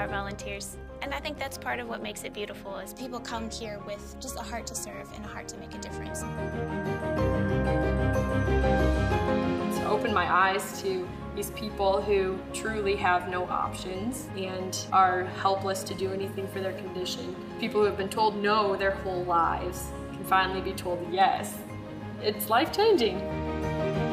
our volunteers. And I think that's part of what makes it beautiful, is People come here with just a heart to serve and a heart to make a difference. To open my eyes to these people who truly have no options and are helpless to do anything for their condition. People who have been told no their whole lives can finally be told yes. It's life-changing.